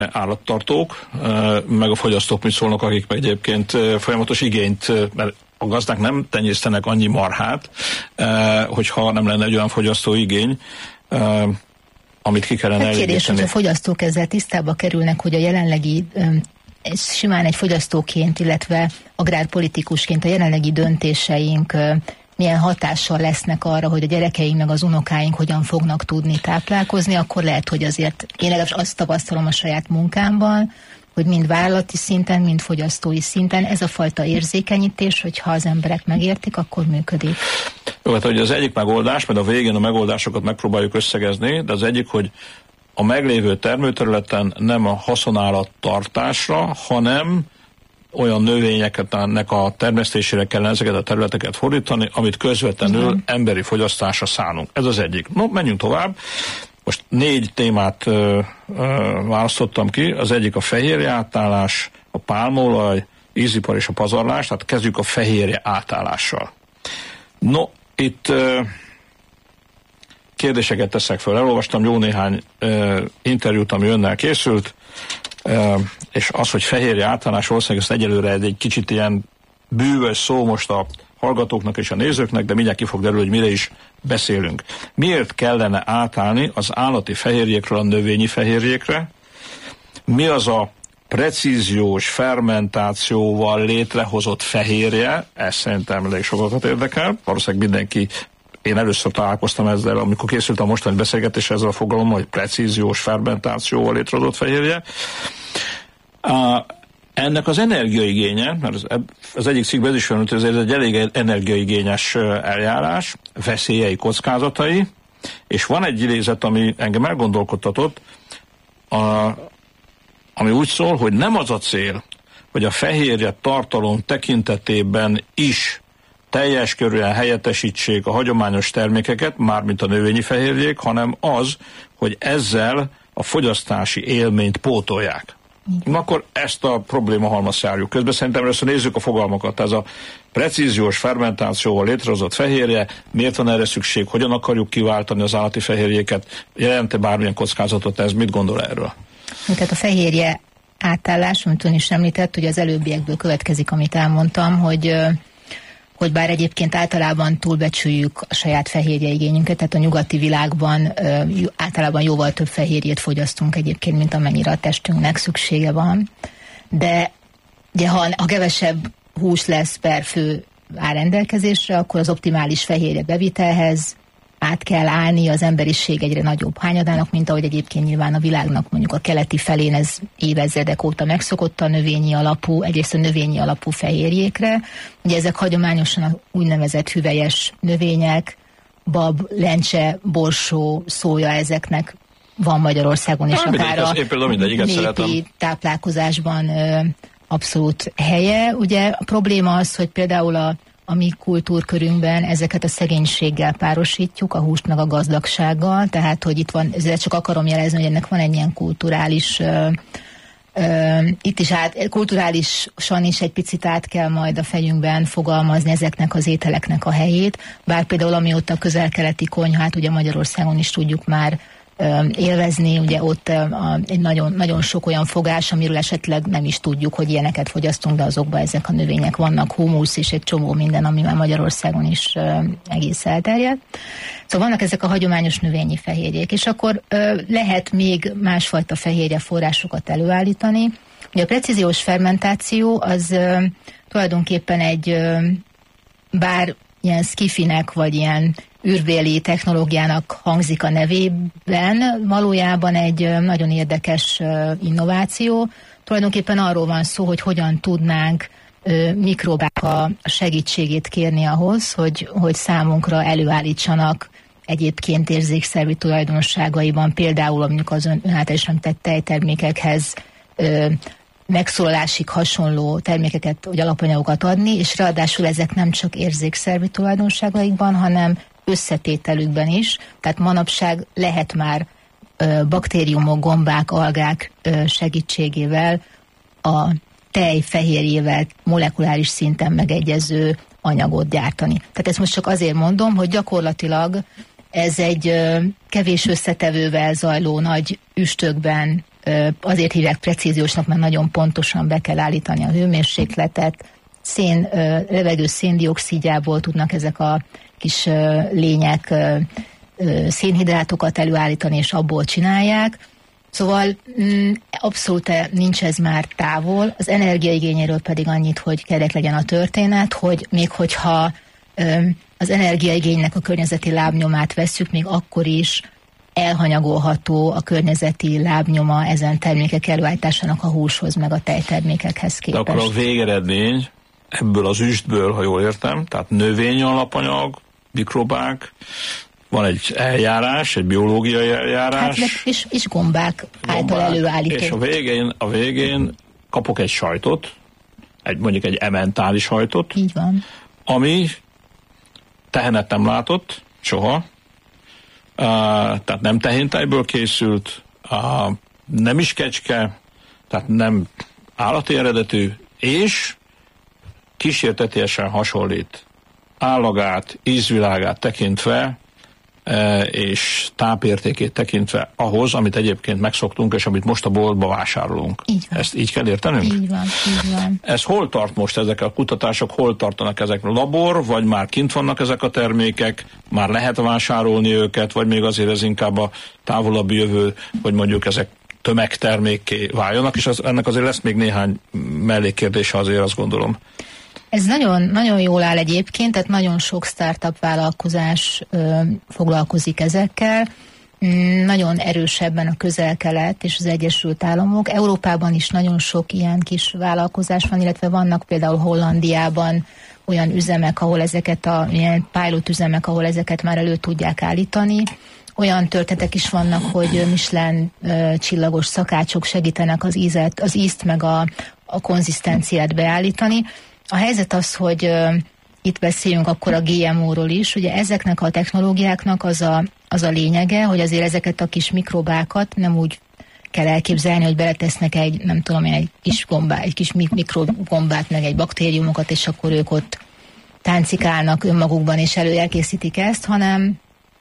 állattartók, meg a fogyasztók mit szólnak, akik meg egyébként folyamatos igényt, mert a gazdák nem tenyésztenek annyi marhát, hogyha nem lenne egy olyan fogyasztó igény, amit ki kellene elégíteni. Kérdés, hogy a fogyasztók ezzel tisztába kerülnek, hogy a jelenlegi, simán egy fogyasztóként, illetve agrárpolitikusként a jelenlegi döntéseink milyen hatással lesznek arra, hogy a gyerekeink meg az unokáink hogyan fognak tudni táplálkozni, akkor lehet, hogy azért én legalábbis azt tapasztalom a saját munkámban, hogy mind vállalati szinten, mind fogyasztói szinten ez a fajta érzékenyítés, hogyha az emberek megértik, akkor működik. Jó, hát ugye az egyik megoldás, mert a végén a megoldásokat megpróbáljuk összegezni, de az egyik, hogy a meglévő termőterületen nem a haszonállattartásra, hanem olyan növényeknek a termesztésére kell ezeket a területeket fordítani, amit közvetlenül emberi fogyasztásra szánunk. Ez az egyik. No, menjünk tovább. Most 4 témát választottam ki. Az egyik a fehérje átállás, a pálmaolaj, ízipar és a pazarlás. Tehát kezdjük a fehérje átállással. No, itt kérdéseket teszek föl. Elolvastam jó néhány interjút, ami önnel készült, és az, hogy fehérje átállás ország, ezt egyelőre egy kicsit ilyen bűvös szó most a hallgatóknak és a nézőknek, de mindjárt ki fog derülni, hogy mire is beszélünk. Miért kellene átállni az állati fehérjékről a növényi fehérjékre? Mi az a precíziós fermentációval létrehozott fehérje? Ez szerintem elég sokakat érdekel. Valószínűleg mindenki, én először találkoztam ezzel, amikor készült a mostani beszélgetés ezzel a fogalommal, hogy precíziós fermentációval létrehozott fehérje. Ennek az energiaigénye, mert az egyik cikkben is jön, hogy ez egy elég energiaigényes eljárás, veszélyei, kockázatai, és van egy idézet, ami engem elgondolkodtatott, ami úgy szól, hogy nem az a cél, hogy a fehérje tartalom tekintetében is teljes körűen helyettesítsék a hagyományos termékeket, mármint a növényi fehérjék, hanem az, hogy ezzel a fogyasztási élményt pótolják. Na akkor ezt a probléma halmazt járjuk közben. Szerintem először nézzük a fogalmakat. Ez a precíziós fermentációval létrehozott fehérje, miért van erre szükség, hogyan akarjuk kiváltani az állati fehérjéket, jelente bármilyen kockázatot ez, mit gondol erről? Tehát a fehérje átállás, amit ön is említett, hogy az előbbiekből következik, amit elmondtam, hogy bár egyébként általában túlbecsüljük a saját fehérje igényünket, tehát a nyugati világban általában jóval több fehérjét fogyasztunk egyébként, mint amennyire a testünknek szüksége van. De ugye, ha kevesebb hús lesz per fő áll rendelkezésre, akkor az optimális fehérje bevitelhez át kell állni az emberiség egyre nagyobb hányadának, mint ahogy egyébként nyilván a világnak mondjuk a keleti felén ez évezredek óta megszokott a növényi alapú, egyrészt a növényi alapú fehérjékre. Ugye ezek hagyományosan a úgynevezett hüvelyes növények, bab, lencse, borsó, szója, ezeknek van Magyarországon is akár a népi táplálkozásban abszolút helye. Ugye a probléma az, hogy például a mi kultúrkörünkben ezeket a szegénységgel párosítjuk, a húst meg a gazdagsággal, tehát hogy itt van, ezzel csak akarom jelezni, hogy ennek van egy ilyen kulturális, itt is kulturálisan is egy picit át kell majd a fejünkben fogalmazni ezeknek az ételeknek a helyét, bár például amióta a közel-keleti konyhát, ugye Magyarországon is tudjuk már élvezni, ugye ott egy nagyon, nagyon sok olyan fogás, amiről esetleg nem is tudjuk, hogy ilyeneket fogyasztunk, de azokban ezek a növények vannak, humusz és egy csomó minden, ami már Magyarországon is egész elterjedt. Szóval vannak ezek a hagyományos növényi fehérjék, és akkor lehet még másfajta fehérje forrásokat előállítani. Ugye a precíziós fermentáció az tulajdonképpen egy bár ilyen skifinek, vagy ilyen űrbéli technológiának hangzik a nevében, valójában egy nagyon érdekes innováció. Tulajdonképpen arról van szó, hogy hogyan tudnánk mikrobák a segítségét kérni ahhoz, hogy számunkra előállítsanak egyébként érzékszervi tulajdonságaiban, például mondjuk az ön által is említett tejtermékekhez megszólalásig hasonló termékeket, vagy alapanyagokat adni, és ráadásul ezek nem csak érzékszervi tulajdonságaikban, hanem összetételükben is. Tehát manapság lehet már baktériumok, gombák, algák segítségével a tej fehérjével molekuláris szinten megegyező anyagot gyártani. Tehát ezt most csak azért mondom, hogy gyakorlatilag ez egy kevés összetevővel zajló nagy üstökben azért hívják precíziósnak, mert nagyon pontosan be kell állítani a hőmérsékletet, levegő széndioxidjából tudnak ezek a kis lények szénhidrátokat előállítani, és abból csinálják. Szóval abszolút nincs ez már távol. Az energiaigényéről pedig annyit, hogy kerek legyen a történet, hogy még hogyha az energiaigénynek a környezeti lábnyomát vesszük, még akkor is elhanyagolható a környezeti lábnyoma ezen termékek előállításának a húshoz, meg a tejtermékekhez képest. De akkor a végeredmény ebből az üstből, ha jól értem, tehát növény alapanyag, mikrobák, van egy eljárás, egy biológiai eljárás. Hát, és gombák által előállított. És a végén kapok egy sajtot, mondjuk egy ementális sajtot. Így van. Ami tehenet nem látott soha, tehát nem tehéntejből készült, nem is kecske, tehát nem állati eredetű, és kísértetiesen hasonlít állagát, ízvilágát tekintve, és tápértékét tekintve ahhoz, amit egyébként megszoktunk, és amit most a boltba vásárolunk. Ezt így kell értenünk? Így van. Ez hol tart most ezek a kutatások, hol tartanak ezek? Labor, vagy már kint vannak ezek a termékek, már lehet vásárolni őket, vagy még azért ez inkább a távolabbi jövő, hogy mondjuk ezek tömegtermékké váljanak, és ennek azért lesz még néhány mellékkérdése, azért azt gondolom. Ez nagyon, nagyon jól áll egyébként, tehát nagyon sok startup vállalkozás foglalkozik ezekkel. Nagyon erősebben a Közel-Kelet és az Egyesült Államok. Európában is nagyon sok ilyen kis vállalkozás van, illetve vannak például Hollandiában olyan üzemek, ahol ilyen pilot üzemek, ahol ezeket már elő tudják állítani. Olyan történetek is vannak, hogy Michelin csillagos szakácsok segítenek az ízt meg a konzisztenciát beállítani. A helyzet az, hogy itt beszéljünk akkor a GMO-ról is, ugye ezeknek a technológiáknak az a lényege, hogy azért ezeket a kis mikrobákat nem úgy kell elképzelni, hogy beletesznek egy kis mikrogombát, meg egy baktériumokat, és akkor ők ott táncikálnak önmagukban, és elkészítik ezt, hanem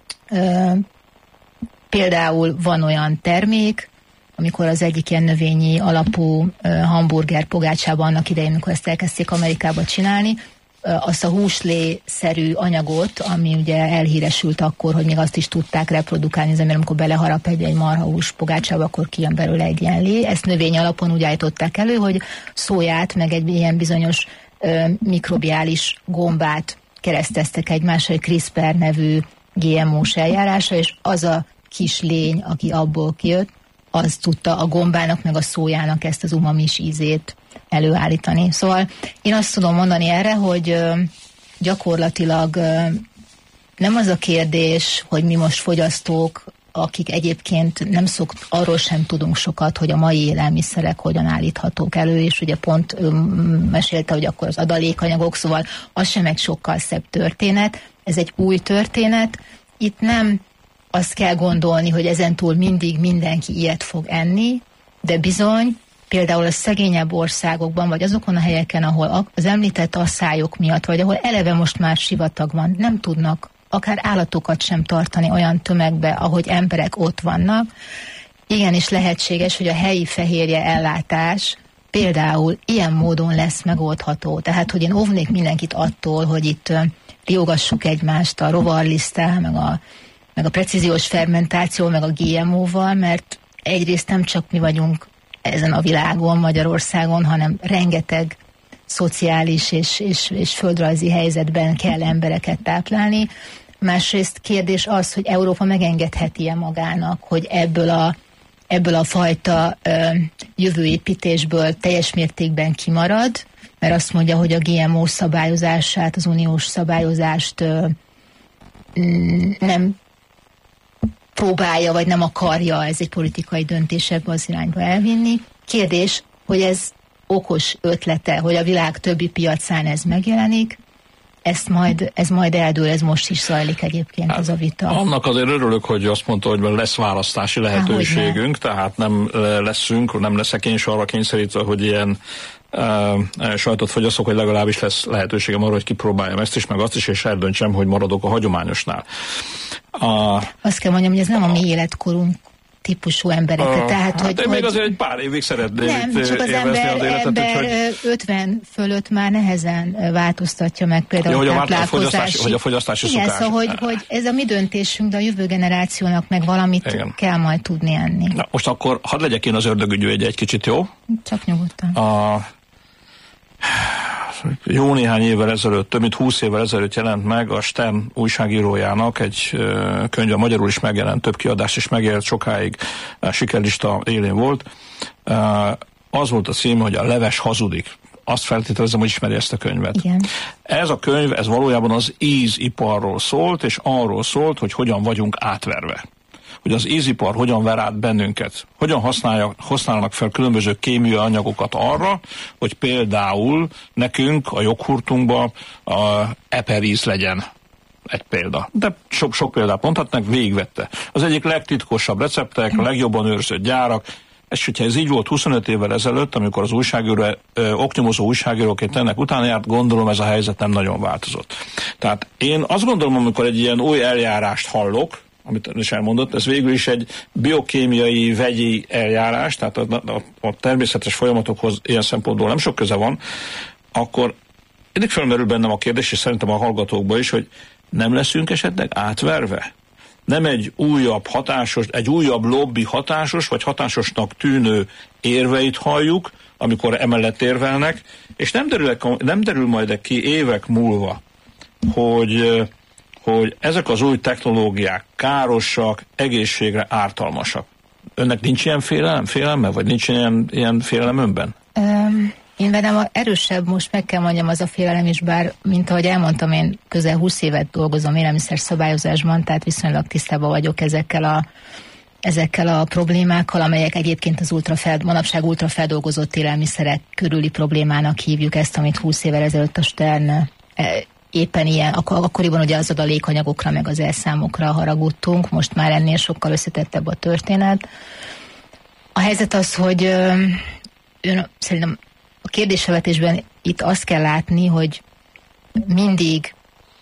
például van olyan termék, amikor az egyik ilyen növényi alapú hamburger pogácsában annak idején, amikor ezt elkezdték Amerikába csinálni, azt a húslé-szerű anyagot, ami ugye elhíresült akkor, hogy még azt is tudták reprodukálni, mert amikor beleharap egy marhahús pogácsába, akkor kijön belőle egy ilyen lé. Ezt növény alapon úgy állították elő, hogy szóját, meg egy ilyen bizonyos mikrobiális gombát kereszteztek egymásra, egy CRISPR nevű GMO-s eljárásra, és az a kis lény, aki abból kijött, az tudta a gombának meg a szójának ezt az umamis ízét előállítani. Szóval én azt tudom mondani erre, hogy gyakorlatilag nem az a kérdés, hogy mi most fogyasztók, akik egyébként arról sem tudunk sokat, hogy a mai élelmiszerek hogyan állíthatók elő, és ugye pont mesélte, hogy akkor az adalékanyagok, szóval az sem egy sokkal szebb történet, ez egy új történet. Itt nem azt kell gondolni, hogy ezentúl mindig mindenki ilyet fog enni, de bizony, például a szegényebb országokban, vagy azokon a helyeken, ahol az említett asszályok miatt, vagy ahol eleve most már sivatag van, nem tudnak akár állatokat sem tartani olyan tömegbe, ahogy emberek ott vannak. Igenis lehetséges, hogy a helyi fehérje ellátás például ilyen módon lesz megoldható. Tehát, hogy én óvnék mindenkit attól, hogy itt riogassuk egymást a rovarliszttel, meg a precíziós fermentáció, meg a GMO-val, mert egyrészt nem csak mi vagyunk ezen a világon, Magyarországon, hanem rengeteg szociális és földrajzi helyzetben kell embereket táplálni. Másrészt kérdés az, hogy Európa megengedheti-e magának, hogy ebből a fajta jövőépítésből teljes mértékben kimarad, mert azt mondja, hogy a GMO szabályozását, az uniós szabályozást nem próbálja, vagy nem akarja ez egy politikai döntés ebbe az irányba elvinni. Kérdés, hogy ez okos ötlete, hogy a világ többi piacán ez megjelenik, ez majd eldől, ez most is zajlik egyébként az a vita. Annak azért örülök, hogy azt mondta, hogy lesz választási lehetőségünk, tehát nem leszek én sorra kényszerítve, hogy ilyen sajtot fogyasztok, hogy legalábbis lesz lehetőségem arra, hogy kipróbáljam ezt is, meg azt is, és eldöntsem, hogy maradok a hagyományosnál. Azt kell mondjam, hogy ez nem a mi életkorunk típusú embereket. Tehát, hogy még azért egy pár évig szeretném nem, csak az ember 50 fölött már nehezen változtatja meg például a táplálkozási. Hogy a fogyasztási igen, szokás. Szóval, hogy ez a mi döntésünk, de a jövő generációnak meg valamit kell majd tudni enni. Na, most akkor hadd legyek én az ördögügyű egy kicsit, jó? Csak nyugodtan. Jó néhány évvel ezelőtt, több mint 20 évvel ezelőtt jelent meg a Stern újságírójának egy könyve, magyarul is megjelent, több kiadás is megjelent, sokáig sikerlista élén volt. Az volt a cím, hogy a leves hazudik. Azt feltételezem, hogy ismeri ezt a könyvet. Igen. Ez a könyv, ez valójában az íziparról szólt, és arról szólt, hogy hogyan vagyunk átverve. Hogy az ízipar hogyan ver át bennünket, hogyan használnak fel különböző kémiai anyagokat arra, hogy például nekünk a joghurtunkba eperíz legyen egy példa. De sok példát mondhatnak, végigvette. Az egyik legtitkosabb receptek, a legjobban őrzött gyárak, és hogyha ez így volt 25 évvel ezelőtt, amikor az újságíró, oknyomozó újságíróként ennek utána járt, gondolom ez a helyzet nem nagyon változott. Tehát én azt gondolom, amikor egy ilyen új eljárást hallok, amit is elmondott, ez végül is egy biokémiai, vegyi eljárás, tehát a természetes folyamatokhoz ilyen szempontból nem sok köze van, akkor eddig felmerül bennem a kérdés, és szerintem a hallgatókban is, hogy nem leszünk esetleg átverve? Nem egy újabb hatásos, egy újabb lobby hatásos, vagy hatásosnak tűnő érveit halljuk, amikor emellett érvelnek, és nem derül majd ki évek múlva, hogy ezek az új technológiák károsak, egészségre ártalmasak. Önnek nincs ilyen félelme, vagy nincs ilyen félelem önben? Én velem erősebb, most meg kell mondjam, az a félelem is, bár, mint ahogy elmondtam, én közel 20 évet dolgozom élelmiszer szabályozásban, tehát viszonylag tisztában vagyok ezekkel a problémákkal, amelyek egyébként az manapság ultrafeldolgozott élelmiszerek körüli problémának hívjuk ezt, amit 20 évvel ezelőtt a Stern éppen ilyen, akkoriban ugye az adalékanyagokra meg az elszámokra haragudtunk, most már ennél sokkal összetettebb a történet. A helyzet az, hogy szerintem a kérdésfelvetésben itt azt kell látni, hogy mindig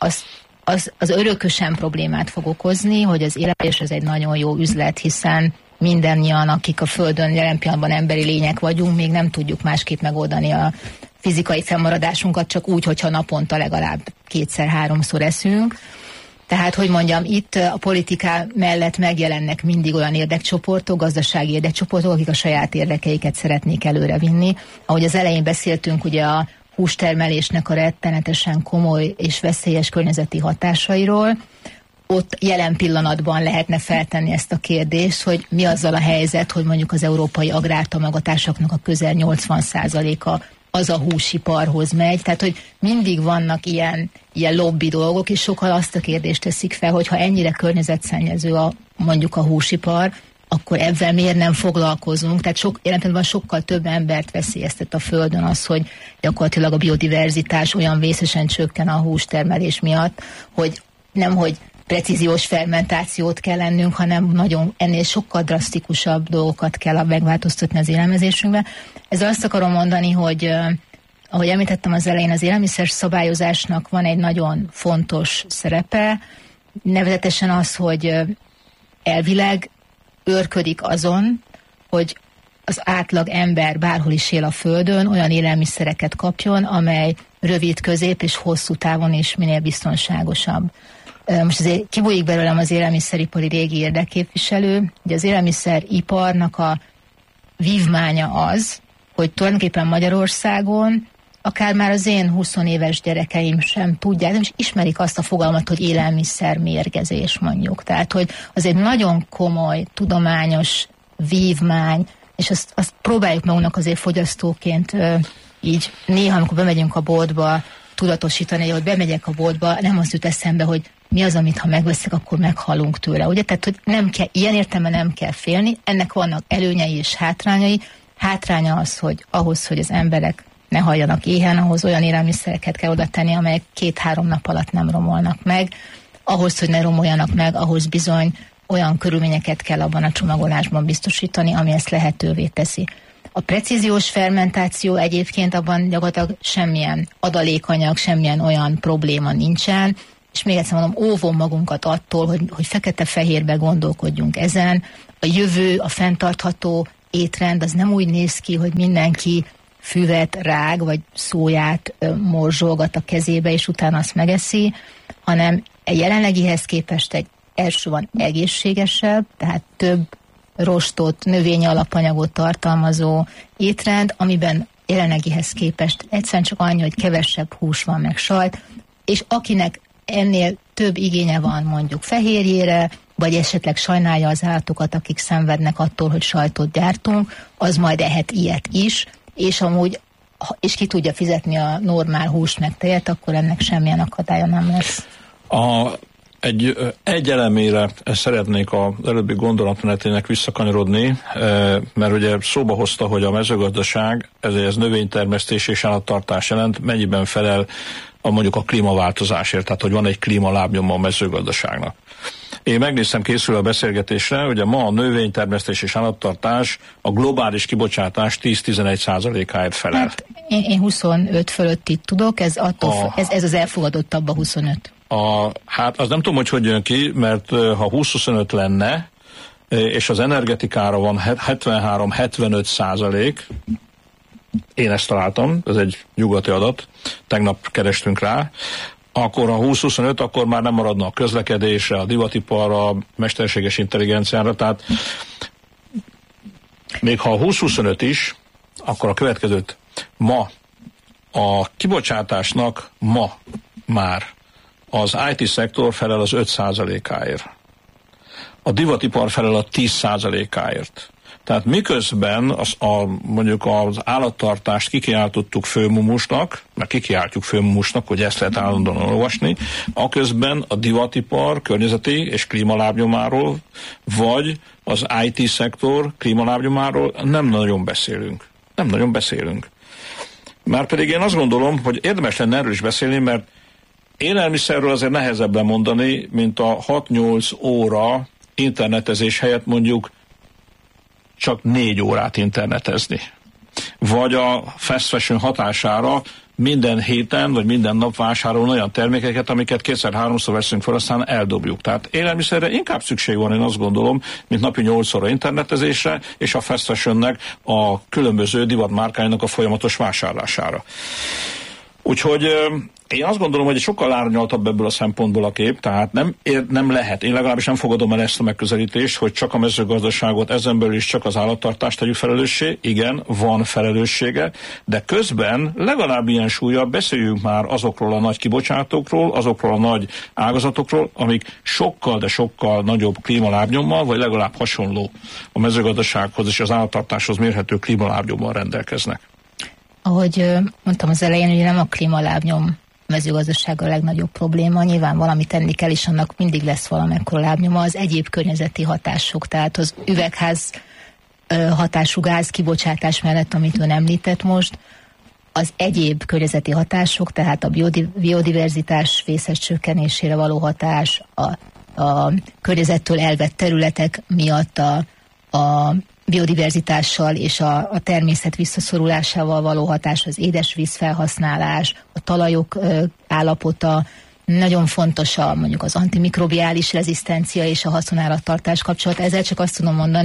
az örökösen problémát fog okozni, hogy az élelmiszer az egy nagyon jó üzlet, hiszen mindannyian, akik a Földön jelen pillanatban emberi lények vagyunk, még nem tudjuk másképp megoldani a fizikai fennmaradásunkat, csak úgy, hogyha naponta legalább 2-3-szor eszünk. Tehát, hogy mondjam, itt a politiká mellett megjelennek mindig olyan érdekcsoportok, gazdasági érdekcsoportok, akik a saját érdekeiket szeretnék előrevinni. Ahogy az elején beszéltünk, ugye a hústermelésnek a rettenetesen komoly és veszélyes környezeti hatásairól, ott jelen pillanatban lehetne feltenni ezt a kérdést, hogy mi azzal a helyzet, hogy mondjuk az európai agrártámogatásoknak a közel 80%-a az a húsiparhoz megy, tehát hogy mindig vannak ilyen lobby dolgok, és sokan azt a kérdést teszik fel, hogy ha ennyire környezetszennyező mondjuk a húsipar, akkor ebben miért nem foglalkozunk? Tehát jelen pillanatban sokkal több embert veszélyeztet a Földön az, hogy gyakorlatilag a biodiverzitás olyan vészesen csökken a hústermelés miatt, hogy nemhogy precíziós fermentációt kell lennünk, hanem nagyon ennél sokkal drasztikusabb dolgokat kell megváltoztatni az élelmezésünkben. Ezzel azt akarom mondani, hogy ahogy említettem az elején, az élelmiszer szabályozásnak van egy nagyon fontos szerepe, nevezetesen az, hogy elvileg őrködik azon, hogy az átlag ember bárhol is él a Földön olyan élelmiszereket kapjon, amely rövid, közép és hosszú távon is minél biztonságosabb. Most azért kibújik belőlem az élelmiszeripari régi érdekképviselő, hogy az élelmiszeriparnak a vívmánya az, hogy tulajdonképpen Magyarországon akár már az én 20 éves gyerekeim sem tudják, nem is ismerik azt a fogalmat, hogy élelmiszermérgezés mondjuk. Tehát, hogy az egy nagyon komoly, tudományos vívmány, és azt próbáljuk magunknak azért fogyasztóként így néha, amikor bemegyünk a boltba, tudatosítani, hogy bemegyek a boltba, nem az jut eszembe, hogy mi az, amit ha megveszek, akkor meghalunk tőle. Ugye? Tehát, hogy nem kell, ilyen értelemben nem kell félni, ennek vannak előnyei és hátrányai. Hátránya az, hogy ahhoz, hogy az emberek ne halljanak éhen, ahhoz olyan élelmiszereket kell oda tenni, amelyek 2-3 nap alatt nem romolnak meg. Ahhoz, hogy ne romoljanak meg, ahhoz bizony olyan körülményeket kell abban a csomagolásban biztosítani, ami ezt lehetővé teszi. A precíziós fermentáció egyébként abban gyakorlatilag semmilyen adalékanyag, semmilyen olyan probléma nincsen, és még egyszer mondom, óvom magunkat attól, hogy fekete-fehérbe gondolkodjunk ezen. a jövő, a fenntartható étrend az nem úgy néz ki, hogy mindenki füvet rág, vagy szóját morzsolgat a kezébe, és utána azt megeszi, hanem jelenlegihez képest egy elsősorban egészségesebb, tehát több rostot, növényi alapanyagot tartalmazó étrend, amiben jelenlegihez képest egyszerűen csak annyi, hogy kevesebb hús van, meg sajt, és akinek ennél több igénye van mondjuk fehérjére, vagy esetleg sajnálja az állatokat, akik szenvednek attól, hogy sajtot gyártunk, az majd ehet ilyet is, és amúgy, és ki tudja fizetni a normál húst meg tejet, akkor ennek semmilyen akadálya nem lesz. Egy elemére szeretnék az előbbi gondolatmenetének visszakanyarodni, mert ugye szóba hozta, hogy a mezőgazdaság, ez növénytermesztés és állattartás jelent, mennyiben felel mondjuk a klímaváltozásért, tehát hogy van egy klímalábnyoma a mezőgazdaságnak. Én megnéztem, készül a beszélgetésre, ugye ma a növénytermesztés és állattartás a globális kibocsátás 10-11%-áért felel. Hát én 25 fölött itt tudok, ez az elfogadottabb a 25. Hát az nem tudom, hogy jön ki, mert ha 20-25 lenne, és az energetikára van 73-75%, én ezt találtam, ez egy nyugati adat, tegnap kerestünk rá, akkor ha 20-25, akkor már nem maradna a közlekedésre, a divatiparra, a mesterséges intelligenciára, tehát még ha 20-25 is, akkor a következőt ma a kibocsátásnak már az IT-szektor felel az 5%-áért. A divatipar felel a 10%-áért. Tehát miközben mondjuk az állattartást kikiáltottuk főmumusnak, mert kikiáltjuk főmumusnak, hogy ezt lehet állandóan olvasni, aközben a divatipar környezeti és klímalábnyomáról, vagy az IT-szektor klímalábnyomáról nem nagyon beszélünk. Márpedig én azt gondolom, hogy érdemes lenne erről is beszélni, mert élelmiszerről azért nehezebb lemondani, mint a 6-8 óra internetezés helyett mondjuk csak 4 órát internetezni. Vagy a fast fashion hatására minden héten, vagy minden nap vásárolni olyan termékeket, amiket 2-3-szor veszünk fel, aztán eldobjuk. Tehát élelmiszerre inkább szükség van, én azt gondolom, mint napi 8 óra internetezésre, és a fast fashionnek a különböző divatmárkáinak a folyamatos vásárlására. Úgyhogy én azt gondolom, hogy sokkal árnyaltabb ebből a szempontból a kép, tehát nem lehet, én legalábbis nem fogadom el ezt a megközelítést, hogy csak a mezőgazdaságot, ezen belül is csak az állattartást tegyük felelőssé. Igen, van felelőssége, de közben legalább ilyen súllyal beszéljünk már azokról a nagy kibocsátókról, azokról a nagy ágazatokról, amik sokkal, de sokkal nagyobb klímalábnyommal, vagy legalább hasonló a mezőgazdasághoz és az állattartáshoz mérhető klímalábnyommal rendelkeznek. Ahogy mondtam az elején, hogy nem a klímalábnyom mezőgazdaság a legnagyobb probléma, nyilván valamit tenni kell, és annak mindig lesz valamekkora lábnyoma, az egyéb környezeti hatások, tehát az üvegház hatású gáz kibocsátás mellett, amit ön említett most, az egyéb környezeti hatások, tehát a biodiverzitás vészes csökkenésére való hatás, a környezettől elvett területek miatt a biodiverzitással és a természet visszaszorulásával való hatás, az édesvíz felhasználás, a talajok állapota, nagyon fontos mondjuk az antimikrobiális rezisztencia és a haszonállattartás kapcsolat. Ezzel csak azt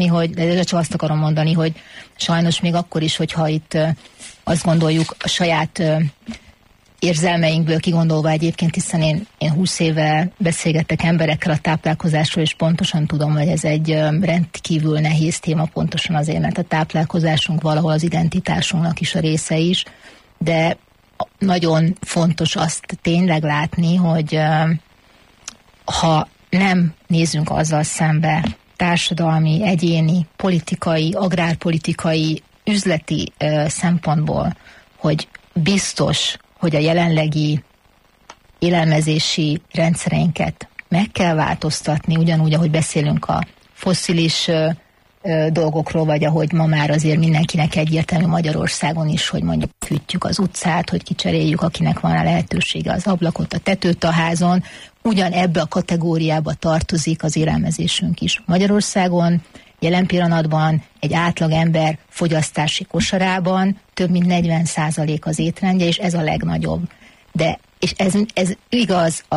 akarom mondani, hogy sajnos még akkor is, hogyha itt azt gondoljuk a saját érzelmeinkből kigondolva egyébként, hiszen én 20 éve beszélgettek emberekkel a táplálkozásról, és pontosan tudom, hogy ez egy rendkívül nehéz téma, pontosan azért, mert a táplálkozásunk valahol az identitásunknak is a része is, de nagyon fontos azt tényleg látni, hogy ha nem nézünk azzal szembe társadalmi, egyéni, politikai, agrárpolitikai, üzleti szempontból, hogy biztos, hogy a jelenlegi élelmezési rendszereinket meg kell változtatni, ugyanúgy, ahogy beszélünk a fosszilis dolgokról, vagy ahogy ma már azért mindenkinek egyértelmű Magyarországon is, hogy mondjuk fűtjük az utcát, hogy kicseréljük, akinek van a lehetősége az ablakot, a tetőt a házon, ugyan ebbe a kategóriába tartozik az élelmezésünk is. Magyarországon jelen pillanatban egy átlagember fogyasztási kosarában több mint 40% az étrendje, és ez a legnagyobb. És ez igaz a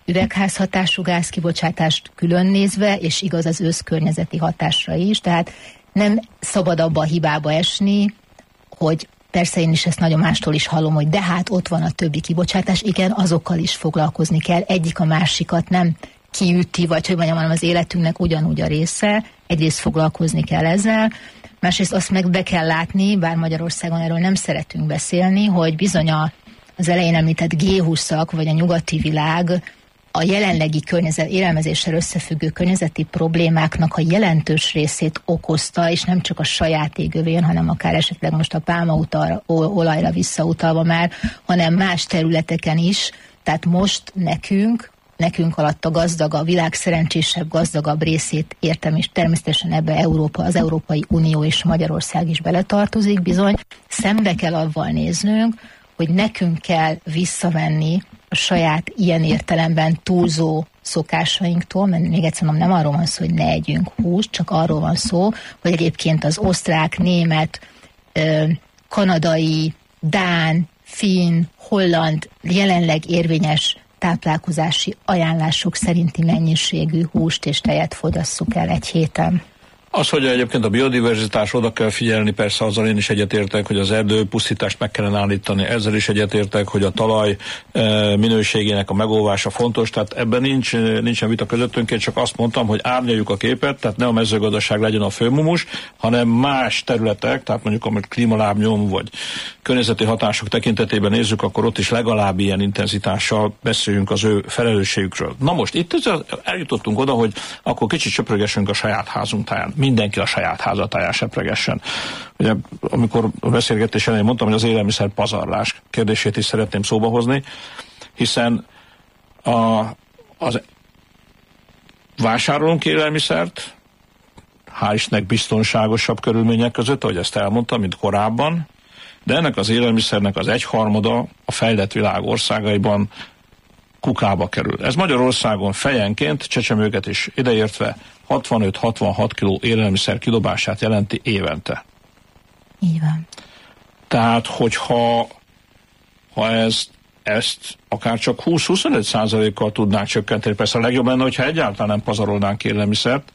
üvegházhatású gázkibocsátást külön nézve, és igaz az összkörnyezeti hatásra is, tehát nem szabad abba a hibába esni, hogy persze én is ezt nagyon mástól is hallom, hogy de hát ott van a többi kibocsátás, igen, azokkal is foglalkozni kell, egyik a másikat nem kiüti, vagy hogy mondjam, az életünknek ugyanúgy a része, egyrészt foglalkozni kell ezzel, másrészt azt meg be kell látni, bár Magyarországon erről nem szeretünk beszélni, hogy bizony az elején említett G20-ak, vagy a nyugati világ a jelenlegi élelmezéssel összefüggő környezeti problémáknak a jelentős részét okozta, és nem csak a saját égövén, hanem akár esetleg most a pálmaolajra visszautalva már, hanem más területeken is. Tehát most nekünk alatt a világ szerencsésebb, gazdagabb részét értem, és természetesen ebbe az Európai Unió és Magyarország is beletartozik bizony. Szembe kell avval néznünk, hogy nekünk kell visszavenni a saját ilyen értelemben túlzó szokásainktól, mert még egyszer mondom, nem arról van szó, hogy ne együnk húst, csak arról van szó, hogy egyébként az osztrák, német, kanadai, dán, finn, holland jelenleg érvényes táplálkozási ajánlások szerinti mennyiségű húst és tejet fogyasszuk el egy héten. Az, hogy egyébként a biodiverzitás oda kell figyelni, persze azzal én is egyetértek, hogy az erdőpusztítást meg kellene állítani, ezzel is egyetértek, hogy a talaj minőségének a megóvása fontos, tehát ebben nincsen vita közöttünk, én csak azt mondtam, hogy árnyaljuk a képet, tehát ne a mezőgazdaság legyen a főmumus, hanem más területek, tehát mondjuk amit klímalábnyom vagy környezeti hatások tekintetében nézzük, akkor ott is legalább ilyen intenzitással beszéljünk az ő felelősségükről. Na most itt eljutottunk oda, hogy akkor kicsit söprögessünk a saját házunk táján. Mindenki a saját házatáján sepregessen. Ugye, amikor a beszélgetés elején mondtam, hogy az élelmiszer pazarlás kérdését is szeretném szóba hozni, hiszen vásárolunk élelmiszert, hál' Istennek biztonságosabb körülmények között, ahogy ezt elmondtam, mint korábban, de ennek az élelmiszernek az 1/3 a fejlett világ országaiban kukába kerül. Ez Magyarországon fejenként, csecsemőket is ideértve 65-66 kg élelmiszer kidobását jelenti évente. Így van. Tehát, hogyha ezt akár csak 20-25%-kal tudnánk csökkenteni, persze a legjobb lenne, hogyha egyáltalán nem pazarolnánk élelmiszert,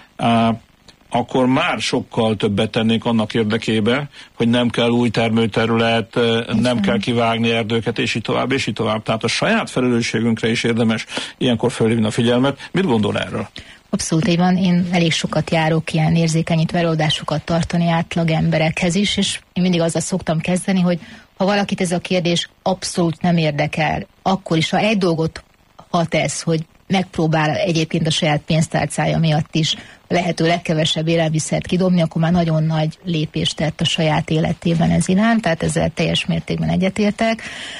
akkor már sokkal többet tennénk annak érdekébe, hogy nem kell új termőterület, nem kell kivágni erdőket, és így tovább, és így tovább. Tehát a saját felelősségünkre is érdemes ilyenkor fölhívni a figyelmet. Mit gondol erről? Abszolút így van. Én elég sokat járok ilyen érzékenyítő előadásokat tartani átlag emberekhez is, és én mindig azzal szoktam kezdeni, hogy ha valakit ez a kérdés abszolút nem érdekel, akkor is, ha egy dolgot tesz, hogy megpróbál egyébként a saját pénztárcája miatt is lehető legkevesebb élelmiszert kidobni, akkor már nagyon nagy lépést tett a saját életében ez iránt, tehát ezzel teljes mértékben egyetértek.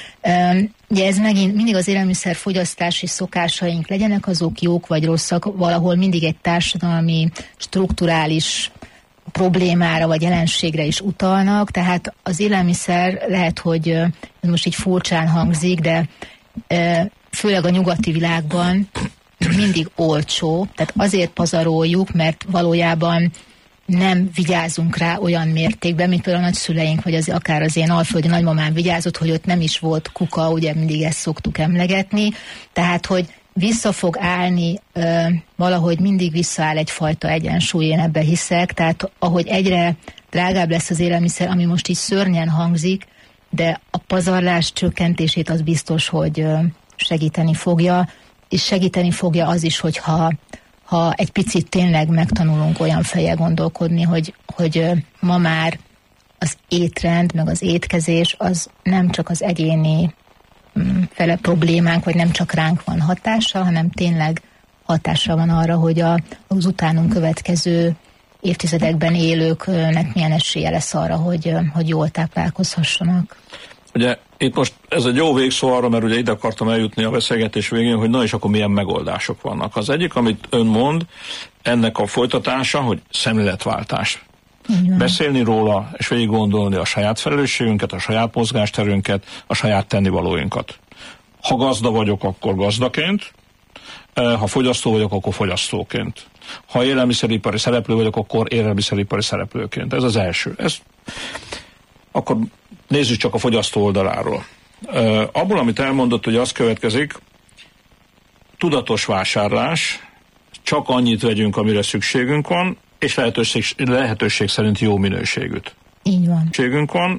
Ugye ez megint mindig az élelmiszerfogyasztási szokásaink, legyenek azok jók vagy rosszak, valahol mindig egy társadalmi, strukturális problémára vagy jelenségre is utalnak, tehát az élelmiszer lehet, hogy ez most így furcsán hangzik, de főleg a nyugati világban mindig olcsó, tehát azért pazaroljuk, mert valójában nem vigyázunk rá olyan mértékben, mint például a nagyszüleink, vagy akár az én alföldi nagymamám vigyázott, hogy ott nem is volt kuka, ugye mindig ezt szoktuk emlegetni, tehát hogy vissza fog állni, valahogy mindig visszaáll egyfajta egyensúly, én ebbe hiszek, tehát ahogy egyre drágább lesz az élelmiszer, ami most így szörnyen hangzik, de a pazarlás csökkentését az biztos, hogy segíteni fogja, és segíteni fogja az is, hogyha egy picit tényleg megtanulunk olyan fejjel gondolkodni, hogy ma már az étrend, meg az étkezés az nem csak az egyéni fele problémánk, vagy nem csak ránk van hatással, hanem tényleg hatással van arra, hogy az utánunk következő évtizedekben élőknek milyen esélye lesz arra, hogy jól táplálkozhassanak. Ugye itt most ez egy jó végszó arra, mert ugye ide akartam eljutni a beszélgetés végén, hogy na és akkor milyen megoldások vannak. Az egyik, amit ön mond, ennek a folytatása, hogy szemléletváltás. Beszélni róla, és végig gondolni a saját felelősségünket, a saját mozgásterünket, a saját tennivalóinkat. Ha gazda vagyok, akkor gazdaként, ha fogyasztó vagyok, akkor fogyasztóként. Ha élelmiszeripari szereplő vagyok, akkor élelmiszeripari szereplőként. Ez az első. Akkor nézzük csak a fogyasztó oldaláról. Abból, amit elmondott, hogy az következik, tudatos vásárlás, csak annyit vegyünk, amire szükségünk van, és lehetőség szerint jó minőségűt. Így van. Szükségünk van,